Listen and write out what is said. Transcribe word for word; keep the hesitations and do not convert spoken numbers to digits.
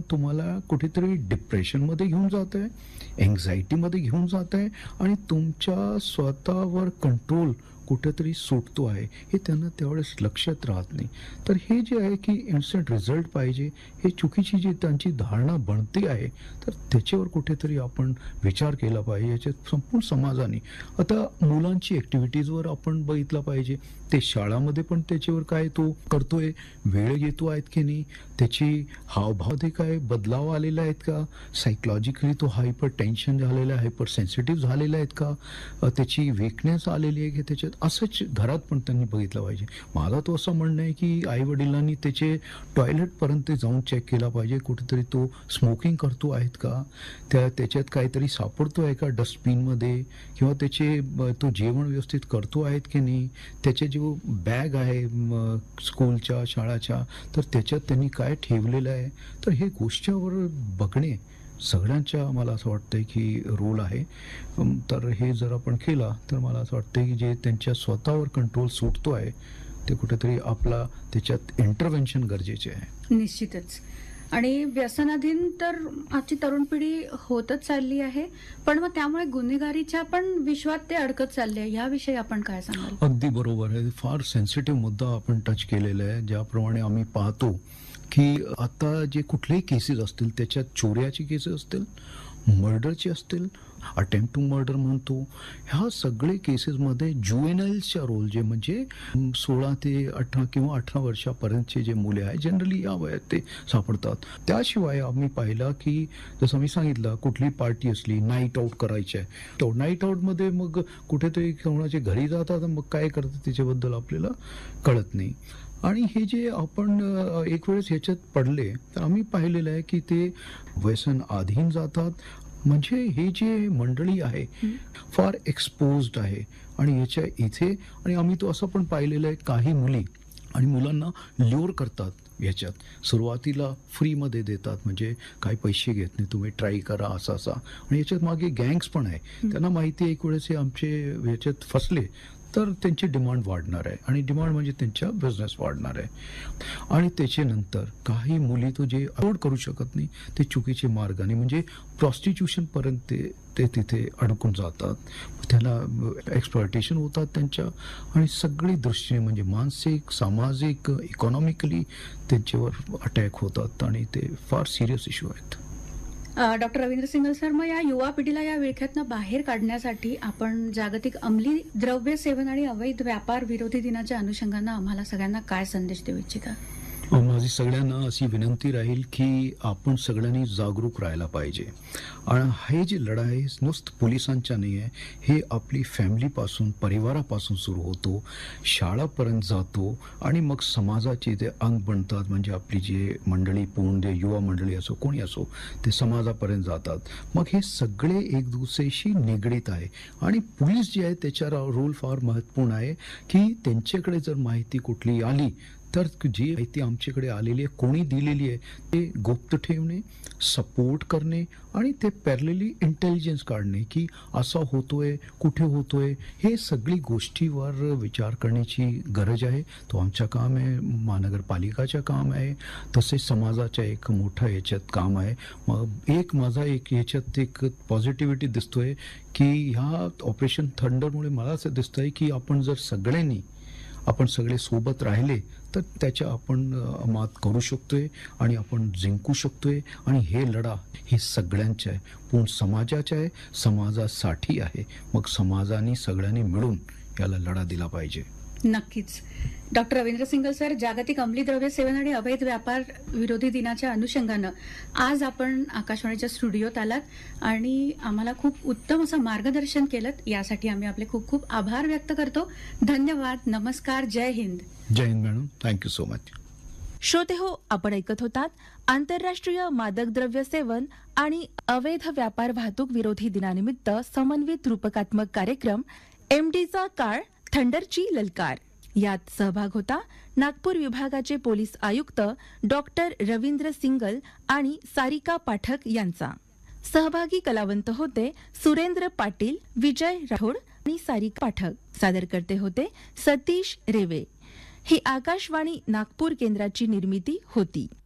तुम्हाला कुठेतरी डिप्रेशनमध्ये घेऊन जात आहे, एन्झायटीमध्ये घेऊन जात आहे आणि तुमच्या स्वतःवर कंट्रोल कुठेतरी सुटतो आहे, हे त्यांना त्यावेळेस लक्षात राहत नाही. तर हे जे आहे की इन्स्टंट रिझल्ट पाहिजे, हे चुकीची जी त्यांची धारणा बनते आहे, तर त्याच्यावर कुठेतरी आपण विचार केला पाहिजे याच्यात संपूर्ण समाजाने. आता मुलांची ॲक्टिव्हिटीजवर आपण बघितलं पाहिजे, ते शाळामध्ये पण त्याच्यावर काय तो करतोय, वेळ येतो आहेत की नाही, त्याची हावभावामध्ये काय बदलाव आलेला आहेत का, सायकॉलॉजिकली तो हायपर टेन्शन झालेला आहे, हायपर सेन्सिटिव्ह झालेला आहेत का, अ, त्याची वीकनेस आलेली आहे की त्याच्यात, असंच घरात पण त्यांनी बघितलं पाहिजे. माझा तो असं म्हणणं आहे की आई वडिलांनी त्याचे टॉयलेटपर्यंत जाऊन चेक केला पाहिजे, कुठेतरी तो स्मोकिंग करतो आहेत का, त्या त्याच्यात काहीतरी सापडतो आहे का डस्टबिनमध्ये, किंवा त्याचे ब- तो जेवण व्यवस्थित करतो आहेत की नाही, त्याचे जो बॅग आहे म, स्कूलच्या शाळाच्या, तर त्याच्यात त्यांनी काय ठेवलेलं आहे. तर हे गोष्टीवर बघणे सगळ्यांच्या मला असं वाटतंय की रोल आहे. अम, तर हे जर आपण केला तर मला असं वाटतंय की जे त्यांच्या स्वतःवर कंट्रोल सुटतो आहे, ते कुठेतरी आपला त्याच्यात इंटरव्हेन्शन गरजेचे आहे. निश्चितच. आणि व्यसनाधीन तर आजची तरुण पिढी होतच चालली आहे, पण मग त्यामुळे गुन्हेगारीच्या पण विश्वात ते अडकत चालले आहे. याविषयी आपण काय सांगाल? अगदी बरोबर आहे. फार सेन्सिटिव्ह मुद्दा आपण टच केलेला आहे. ज्याप्रमाणे आम्ही पाहतो की आता जे कुठलेही केसेस असतील, त्याच्यात चोऱ्याची केसेस असतील, मर्डरचे असतील, अटेम्प्ट टू मर्डर म्हणतो, ह्या सगळे केसेसमध्ये ज्युएनाइल्सच्या रोल, जे म्हणजे अम, सोळा ते अठरा किंवा अठरा वर्षापर्यंतचे जे मुले आहेत, जनरली या वयात ते सापडतात. त्याशिवाय आम्ही पाहिलं की जसं मी सांगितलं, कुठली पार्टी असली, नाईट आऊट करायची आहे, तो नाईट आऊटमध्ये मग कुठेतरी कोणाच्या घरी जातात, मग काय करतात त्याच्याबद्दल आपल्याला कळत नाही. आणि हे जे आपण अ, एक वेळेस ह्याच्यात पडले, तर आम्ही पाहिलेलं आहे की ते व्यसन अधीन जातात. म्हणजे हे जे मंडळी आहे फार एक्सपोज्ड आहे, आणि याच्या इथे, आणि आम्ही तो असं पण पाहिलेलं आहे, काही मुली आणि मुलांना ल्युअर करतात याच्यात, सुरुवातीला फ्रीमध्ये देतात, म्हणजे काही पैसे घेत नाही, तुम्ही ट्राय करा असं असा, आणि याच्यात मागे गँग्स पण आहे. त्यांना माहिती आहे एक वेळेस हे आमचे याच्यात फसले तर त्यांची डिमांड वाढणार आहे, आणि डिमांड म्हणजे त्यांच्या बिझनेस वाढणार आहे. आणि त्याच्यानंतर काही मुली तो जे अफोर्ड करू शकत नाही, ते चुकीचे मार्गाने म्हणजे प्रॉस्टिट्यूशनपर्यंत ते ते तिथे अडकून जातात. त्याला एक्सप्लॉयटेशन होतात त्यांच्या, आणि सगळी दृष्टीने म्हणजे मानसिक, सामाजिक, इकॉनॉमिकली त्यांच्यावर अटॅक होतात, आणि ते फार सिरियस इश्यू आहेत. डॉक्टर रवींद्र सिंगल सर, मग या युवा पिढीला या विळख्यातनं बाहेर काढण्यासाठी आपण जागतिक अंमली द्रव्य सेवन आणि अवैध व्यापार विरोधी दिनाच्या अनुषंगानं आम्हाला सगळ्यांना काय संदेश देऊ इच्छिता? माझी सगळ्यांना अशी विनंती राहील की आपण सगळ्यांनी जागरूक राहायला पाहिजे. आणि हे जी लढाई नुसतं पोलिसांच्या नाही आहे, हे आपली फॅमिलीपासून, परिवारापासून सुरू होतो, शाळापर्यंत जातो, आणि मग समाजाचे ते अंग बनतात. म्हणजे आपली जे मंडळी, पूर्ण जे युवा मंडळी असो, कोणी असो, ते समाजापर्यंत जातात. मग हे सगळे एक दुसऱ्याशी निगडीत आहे, आणि पोलीस जे आहे त्याचा रोल फार महत्त्वपूर्ण आहे की त्यांच्याकडे जर माहिती कुठली आली, तर जी माहिती आमच्याकडे आलेली आहे, कोणी दिलेली आहे, ते गुप्त ठेवणे, सपोर्ट करणे, आणि ते पॅरलली इंटेलिजन्स काढणे की असा होतोय, कुठे होतोय, हे सगळी गोष्टीवर विचार करण्याची गरज आहे. तो आमचं काम आहे, महानगरपालिकाचं काम आहे, तसेच समाजाचं एक मोठं याच्यात काम आहे. मग एक माझा एक याच्यात एक पॉझिटिव्हिटी दिसतोय की ह्या ऑपरेशन थंडरमुळे मला असं दिसतंय की आपण जर सगळ्यांनी आपण सगळे सोबत राहिले तर त्याच्या आपण अ, मात करू शकतोय, आणि आपण जिंकू शकतोय. आणि हे लढा हे सगळ्यांचे आहे, पूर्ण समाजाचे आहे, समाजासाठी आहे. मग समाजाने सगळ्यांनी मिळून याला लढा दिला पाहिजे. नक्कीच. डॉक्टर रवींद्र सिंगल सर, जागतिक अंमली द्रव्य सेवन आणि अवैध व्यापार विरोधी दिनाच्या अनुषंगानं आज आपण आकाशवाणीच्या स्टुडिओत आलात आणि आम्हाला खूप उत्तम असं मार्गदर्शन केलं. यासाठी आम्ही आपले खूप खूप आभार व्यक्त करतो. धन्यवाद. नमस्कार. जय हिंद. जय Hind madam. Thank you so much. श्रोते हो, आपण ऐकत होतात आंतरराष्ट्रीय मादक द्रव्य सेवन आणि अवैध व्यापार वाहतूक विरोधी दिनानिमित्त समन्वित रूपकात्मक कार्यक्रम एमडीचा काळ, थंडरची ललकार. यात सहभाग होता नागपूर विभागाचे पोलीस आयुक्त डॉक्टर रवींद्र सिंगल आणि सारिका पाठक यांचा. सहभागी कलावंत होते सुरेंद्र पाटील, विजय राठोड आणि सारिका पाठक. सादरकर्ते होते सतीश रेवे. ही आकाशवाणी नागपूर केंद्राची निर्मिती होती.